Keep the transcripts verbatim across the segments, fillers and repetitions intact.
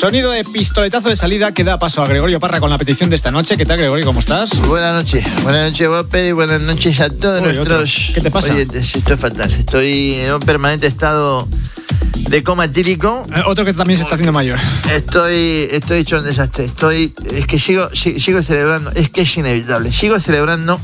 Sonido de pistoletazo de salida que da paso a Gregorio Parra con la petición de esta noche. ¿Qué tal, Gregorio? ¿Cómo estás? Buenas noches. Buenas noches, Bope, y buenas noches a todos Uy, nuestros otro. ¿Qué te pasa? oyentes. Esto es fatal. Estoy en un permanente estado de coma etílico. Eh, otro que también se está haciendo mayor. Estoy, estoy hecho un desastre. Estoy, es que sigo, sigo, sigo celebrando. Es que es inevitable. Sigo celebrando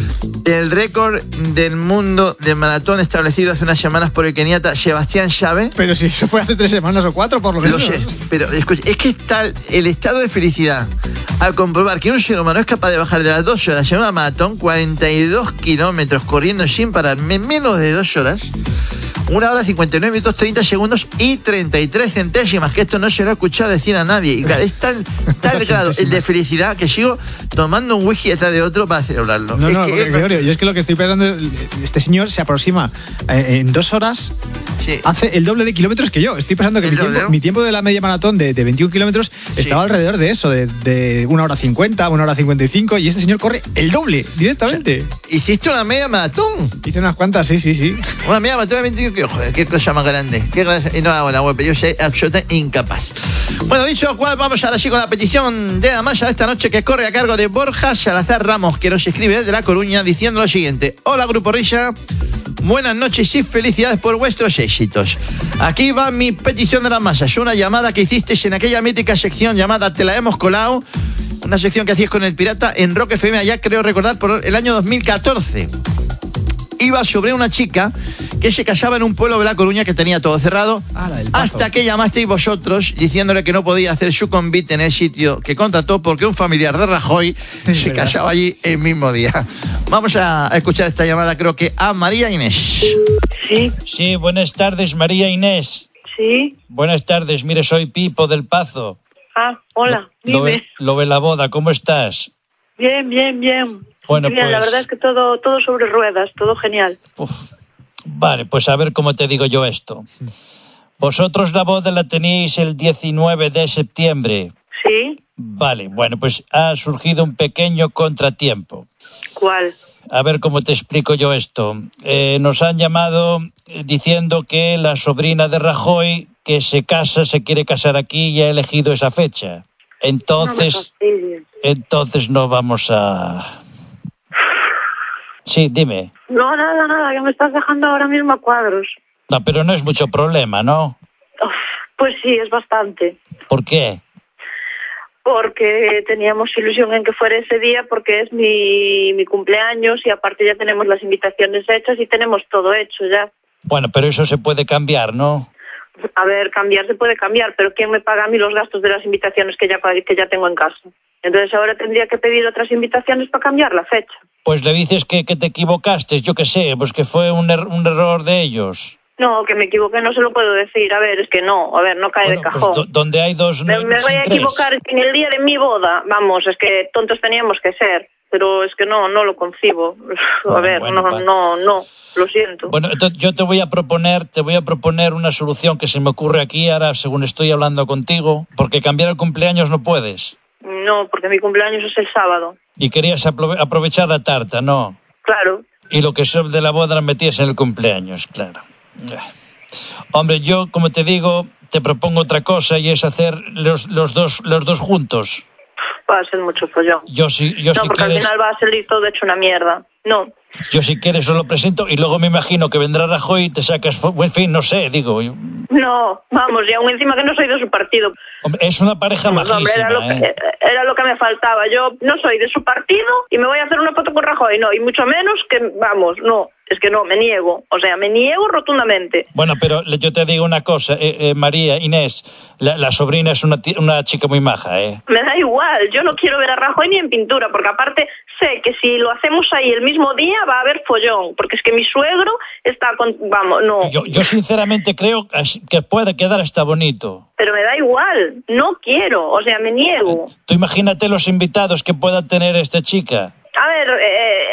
el récord del mundo de maratón establecido hace unas semanas por el keniata Sebastián Chave. Pero si eso fue hace tres semanas o cuatro, por lo menos. Lo sé, pero escucha, es que está el estado de felicidad al comprobar que un ser humano es capaz de bajar de las dos horas en una maratón, cuarenta y dos kilómetros corriendo sin parar, en menos de dos horas, una hora cincuenta y nueve minutos treinta segundos y treinta y tres centésimas, que esto no se lo he escuchado decir a nadie. Y claro, es tal, tal grado el de felicidad que sigo tomando un whisky detrás de otro para celebrarlo. No, es no, que, porque, Gregorio, yo es que lo que estoy pensando, este señor se aproxima eh, en dos horas, sí. Hace el doble de kilómetros que yo. Estoy pensando que mi tiempo, mi tiempo de la media maratón de, de veintiún kilómetros sí. estaba alrededor de eso, de, de una hora cincuenta, una hora cincuenta y cinco, y este señor corre el doble directamente. O sea, ¿hiciste una media maratón? Hice unas cuantas, sí, sí, sí. Una media maratón de veintiún, joder, qué cosa más grande. Qué grande. Y no hago la web, yo soy absolutamente incapaz. Bueno, dicho lo cual, vamos ahora sí con la petición de Damaya de esta noche, que corre a cargo de Borja Salazar Ramos, que nos escribe desde La Coruña diciendo lo siguiente: hola, Grupo Risa, buenas noches y felicidades por vuestros éxitos. Aquí va mi petición de las masas, una llamada que hicisteis en aquella mítica sección llamada Te la hemos colado, una sección que hacíais con el Pirata en Rock F M allá, creo recordar, por el año dos mil catorce. Iba sobre una chica que se casaba en un pueblo de La Coruña que tenía todo cerrado, ah, hasta que llamasteis vosotros diciéndole que no podía hacer su convite en el sitio que contrató porque un familiar de Rajoy sí, se ¿verdad? Casaba allí el mismo día. Vamos a escuchar esta llamada, creo que a María Inés. Sí. Sí, buenas tardes, María Inés. Sí. Buenas tardes, mire, soy Pipo del Pazo. Ah, hola, lo, dime. Lo, lo de la boda, ¿cómo estás? Bien, bien, bien. Bueno, bien, pues... la verdad es que todo, todo sobre ruedas, todo genial. Uf. Vale, pues a ver cómo te digo yo esto. Vosotros la boda la teníais el diecinueve de septiembre. Sí. Vale, bueno, pues ha surgido un pequeño contratiempo. ¿Cuál? A ver cómo te explico yo esto. Eh, nos han llamado diciendo que la sobrina de Rajoy, que se casa, se quiere casar aquí y ha elegido esa fecha. Entonces, no entonces no vamos a... Sí, dime. No, nada, nada, que me estás dejando ahora mismo a cuadros. No, pero no es mucho problema, ¿no? Uf, pues sí, es bastante. ¿Por qué? Porque teníamos ilusión en que fuera ese día, porque es mi, mi cumpleaños y aparte ya tenemos las invitaciones hechas y tenemos todo hecho ya. Bueno, pero eso se puede cambiar, ¿no? A ver, cambiar se puede cambiar, pero ¿quién me paga a mí los gastos de las invitaciones que ya, que ya tengo en casa? Entonces ahora tendría que pedir otras invitaciones para cambiar la fecha. Pues le dices que, que te equivocaste, yo qué sé, pues que fue un, er, un error de ellos. No, que me equivoqué no se lo puedo decir. A ver, es que no, a ver, no cae bueno, de cajón. Pues do, donde hay dos... Me, me voy a equivocar en el día de mi boda. Vamos, es que tontos teníamos que ser. Pero es que no, no lo concibo. A bueno, ver, bueno, no, no, no, lo siento. Bueno, entonces yo te voy a proponer, te voy a proponer una solución que se me ocurre aquí ahora, según estoy hablando contigo, porque cambiar el cumpleaños no puedes. No, porque mi cumpleaños es el sábado. Y querías aprovechar la tarta, ¿no? Claro. Y lo que es de la boda la metías en el cumpleaños, claro. Hombre, yo, como te digo, te propongo otra cosa y es hacer los, los, dos, los dos juntos. Va a ser mucho follón. Yo sí, yo no, si porque quieres... al final va a salir todo hecho una mierda. No. Yo si quieres os lo presento y luego me imagino que vendrá Rajoy y te sacas... En fin, no sé, digo... No, vamos, y aún encima que no soy de su partido. Hombre, es una pareja no, majísima, hombre, era lo, ¿eh? que, era lo que me faltaba. Yo no soy de su partido y me voy a hacer una foto con Rajoy, no. Y mucho menos que, vamos, no. Es que no, me niego. O sea, me niego rotundamente. Bueno, pero yo te digo una cosa, eh, eh, María, Inés, la, la sobrina es una, una chica muy maja, ¿eh? Me da igual, yo no quiero ver a Rajoy ni en pintura, porque aparte sé que si lo hacemos ahí el mismo día va a haber follón, porque es que mi suegro está con... Vamos, no. Yo, yo sinceramente creo que puede quedar hasta bonito. Pero me da igual, no quiero, o sea, me niego. Tú imagínate los invitados que pueda tener esta chica. A ver, eh,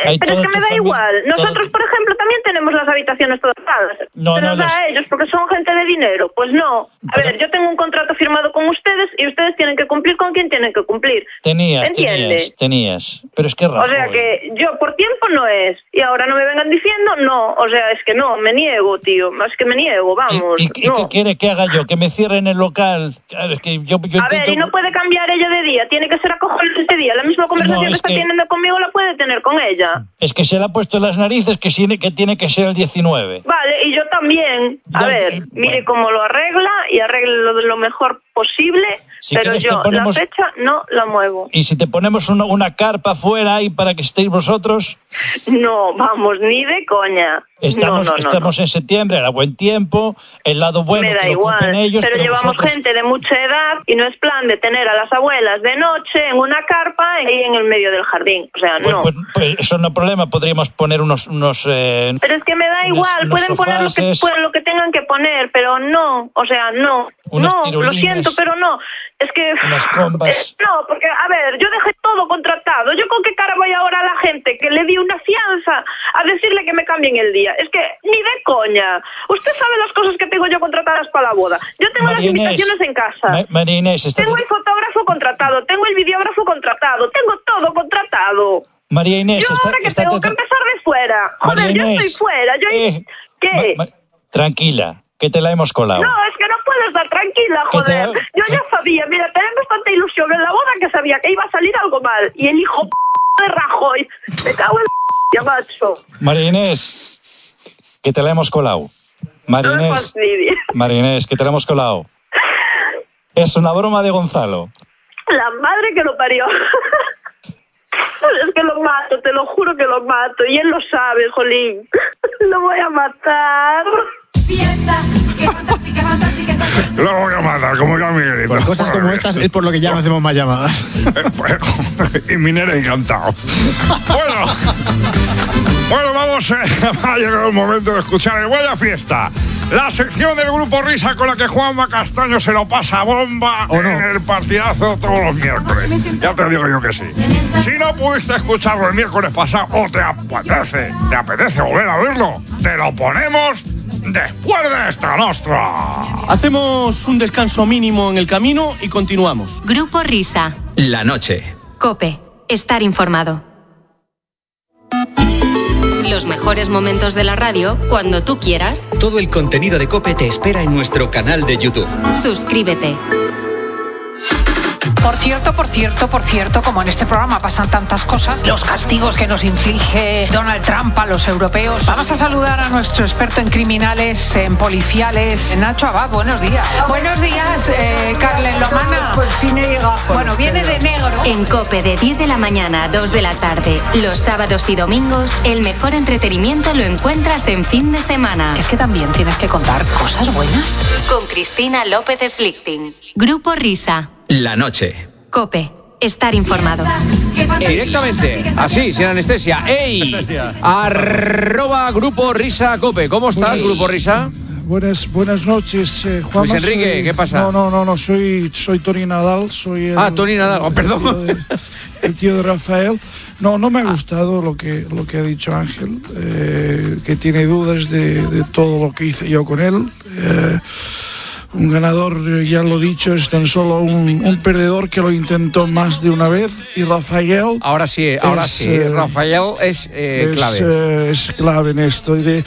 Eh, pero es que me da igual. Nosotros, por ejemplo, también tenemos las habitaciones todas pagas. No, Se no, nos da las... a ellos porque son gente de dinero. Pues no. A pero... ver, yo tengo un contrato firmado con ustedes y ustedes tienen que cumplir con quien tienen que cumplir. Tenías, ¿entiende? tenías, tenías. Pero es que Rajoy... O sea que yo por tiempo no es. Y ahora no me vengan diciendo no. O sea, es que no, me niego, tío. Es que me niego, vamos. ¿Y, y, no. ¿y qué quiere que haga yo? ¿Que me cierren el local? Claro, es que yo, yo a intento... ver, y no puede cambiar ella de día. Tiene que ser acojonante ese día. La misma conversación no, que está que... teniendo conmigo la puede tener con ella. Es que se le ha puesto en las narices que tiene que, tiene que ser el diecinueve. Vale, y yo también. A ya, ver, eh, mire bueno. cómo lo arregla y arregle lo, lo mejor posible, si pero yo ponemos... la fecha no la muevo. ¿Y si te ponemos una, una carpa afuera ahí para que estéis vosotros? No, vamos, ni de coña. Estamos, no, no, estamos no, no. en septiembre, era buen tiempo, el lado bueno me da que lo igual, ocupen ellos. Pero, pero llevamos vosotros... gente de mucha edad y no es plan de tener a las abuelas de noche en una carpa y en el medio del jardín. O sea, pues, no. Pues, pues eso no es problema, podríamos poner unos... unos eh, pero es que me da unos, igual, unos pueden sofases, poner lo que, pueden, lo que tengan que poner, pero no, o sea, no. No, tirolines, lo siento, pero no. Es que... Unas compas. Eh, no, porque, a ver, yo dejé todo contratado. ¿Yo con qué cara voy ahora a la gente que le di una fianza a decirle que me cambien el día? Es que ni de coña. Usted sabe las cosas que tengo yo contratadas para la boda. Yo tengo María las invitaciones Inés, en casa. Ma María Inés, está... Tengo el fotógrafo contratado, tengo el videógrafo contratado, tengo todo contratado. María Inés, yo está, ahora que está, tengo está, que empezar de fuera. Joder, María yo Inés, estoy fuera. Yo... eh, ¿Qué? Ma, ma, tranquila, que te la hemos colado. No, es que no puedo estar tranquila, joder. La... Yo ya sabía, mira, tenemos tanta ilusión en la boda que sabía que iba a salir algo mal. Y el hijo de Rajoy, me cago en la macho. María Inés, que te la hemos colado. María no Inés, María Inés, que te la hemos colado. Es una broma de Gonzalo. La madre que lo parió. Es que lo mato, te lo juro que lo mato. Y él lo sabe, jolín. Lo voy a matar. Fiesta, qué fantástica, fantástica. Lo voy a matar, como yo a Miguelito. Por cosas como estas es por lo que ya no hacemos más llamadas. Y Minera encantado. Bueno, bueno, vamos, eh, ha llegado el momento de escuchar el Vaya Fiesta. La sección del Grupo Risa con la que Juanma Castaño se lo pasa bomba ¿O no? en el partidazo todos los miércoles. Ya te digo yo que sí. Si no pudiste escucharlo el miércoles pasado o te apetece, te apetece volver a verlo, te lo ponemos después de esta nostra. Hacemos un descanso mínimo en el camino y continuamos. Grupo Risa. La noche. COPE. Estar informado. Los mejores momentos de la radio cuando tú quieras. Todo el contenido de COPE te espera en nuestro canal de YouTube. Suscríbete. Por cierto, por cierto, por cierto, como en este programa pasan tantas cosas, los castigos que nos inflige Donald Trump a los europeos. Vamos a saludar a nuestro experto en criminales, en policiales, Nacho Abad. Buenos días. Buenos días, eh, Carlen Lomana. Por fin he llegado. Bueno, viene de negro. En COPE de diez de la mañana a dos de la tarde, los sábados y domingos, el mejor entretenimiento lo encuentras en fin de semana. Es que también tienes que contar cosas buenas. Con Cristina López Slichting. Grupo Risa. La noche. COPE. Estar informado. Directamente, así, sin anestesia. ¡Ey! Arroba Grupo Risa COPE. ¿Cómo estás, Buenas, Grupo Risa? Buenas, buenas noches, eh, Juan. Luis Enrique, soy, ¿qué pasa? No, no, no, no, soy, soy Tony Nadal. Soy el, ah, Tony Nadal, oh, perdón. El tío, de, el tío de Rafael. No, no me ha gustado lo que, lo que ha dicho Ángel, eh, que tiene dudas de, de todo lo que hice yo con él. Eh, Un ganador, ya lo he dicho, es tan solo un, un perdedor que lo intentó más de una vez. Y Rafael... Ahora sí, ahora es, sí. Eh, Rafael es, eh, es clave. Eh, es clave en esto. Y de,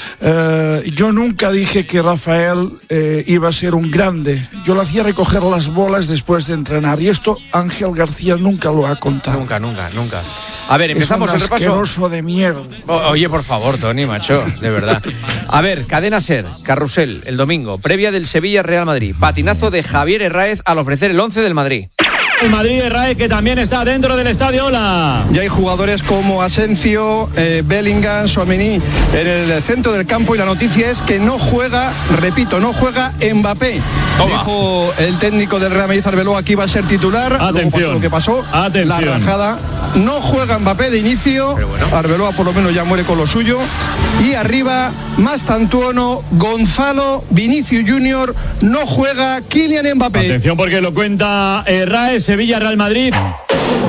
eh, yo nunca dije que Rafael eh, iba a ser un grande. Yo lo hacía recoger las bolas después de entrenar. Y esto Ángel García nunca lo ha contado. Nunca, nunca, nunca. A ver, empezamos es un el repaso. asqueroso de mierda. O, oye, por favor, Tony, macho, de verdad. A ver, Cadena SER, Carrusel, el domingo, previa del Sevilla Real Madrid. Patinazo de Javier Herráez al ofrecer el once del Madrid. El Madrid Herráez, que también está dentro del estadio. Hola. Ya hay jugadores como Asencio, eh, Bellingham, Tchouaméni en el centro del campo y la noticia es que no juega, repito, no juega Mbappé. Toma. Dijo el técnico del Real Madrid, Arbeloa, que iba a ser titular. Atención. Luego pasó lo que pasó. Atención. La rajada. No juega Mbappé de inicio. Bueno. Arbeloa por lo menos ya muere con lo suyo. Y arriba, Mastantuono, Gonzalo, Vinicius Junior, no juega Kylian Mbappé. Atención porque lo cuenta Herráez, Sevilla Real Madrid.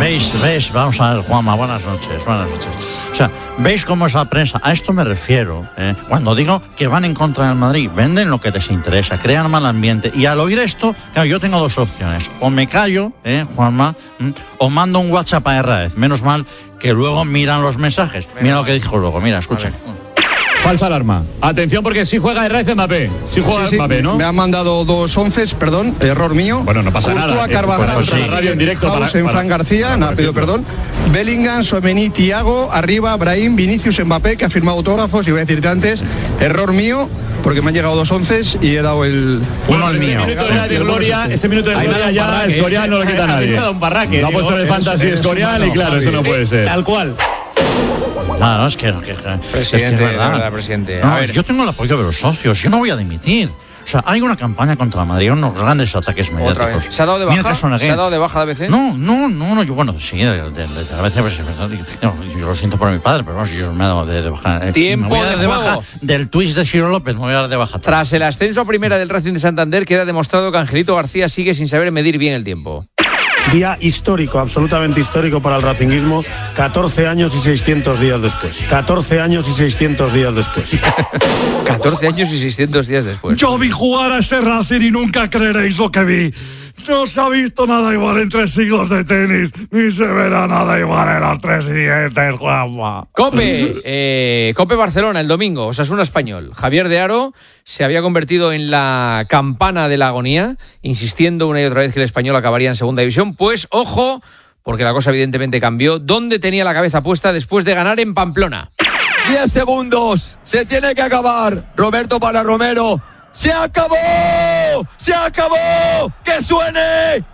¿Veis? ¿Veis? Vamos a ver, Juanma, buenas noches, buenas noches. O sea, ¿veis cómo es la prensa? A esto me refiero, ¿eh? Cuando digo que van en contra del Madrid, venden lo que les interesa, crean mal ambiente. Y al oír esto, claro, yo tengo dos opciones. O me callo, ¿eh, Juanma? ¿m? O mando un WhatsApp a Herráez. Menos mal que luego miran los mensajes. Mira lo que dijo luego, mira, escuchen. Falsa alarma. Atención porque si juega Herráez Mbappé. Si juega sí, sí, Mbappé, ¿no? Me han mandado dos once, perdón, error mío. Bueno, no pasa Courtois, nada. Carvajal, Eh, pues, sí. Radio en directo House para, en para, Fran García, para, me ha para, pedido perdón. Bellingham, Tchouaméni, Thiago, arriba, Brahim, Vinicius, Mbappé, que ha firmado autógrafos. Y voy a decirte antes, error mío, porque me han llegado dos once y he dado el... Bueno, el este mío. Minuto de, de gloria, este minuto de gloria ya Escorial no lo quita nadie. Un barraque, lo ha puesto en el fantasy Escorial y claro, eso no puede ser. Tal cual. Claro, es que, que, que presidente, es que es verdad. verdad, presidente. No, A ver. yo tengo el apoyo de los socios, yo no voy a dimitir. O sea, hay una campaña contra Madrid, unos grandes ataques mediáticos. Otra vez. ¿Se ha dado de Mira baja? el caso Neguén. ¿Se ha dado de baja de A B C? No, no, no, no, yo bueno, sí, de, de, de, de A B C, pues, no, yo lo siento por mi padre, pero vamos, yo me he dado de, de baja. Eh, Tiempo me voy a dar de de juego. baja del twist de Ciro López, me voy a dar de baja. Tras el ascenso a primera del Racing de Santander, queda demostrado que Angelito García sigue sin saber medir bien el tiempo. Día histórico, absolutamente histórico para el racinguismo, catorce años y seiscientos días después. catorce años y seiscientos días después. catorce años y seiscientos días después. Yo vi jugar a ese Racing y nunca creeréis lo que vi. No se ha visto nada igual en tres siglos de tenis, ni se verá nada igual en los tres siguientes, Juanma. Cope, eh, Cope Barcelona el domingo, Osasuna Español. Javier de Aro se había convertido en la campana de la agonía, insistiendo una y otra vez que el Español acabaría en segunda división. Pues ojo, porque la cosa evidentemente cambió. ¿Dónde tenía la cabeza puesta después de ganar en Pamplona? diez segundos, se tiene que acabar. Roberto para Romero. ¡Se acabó! ¡Se acabó! ¡Que suene!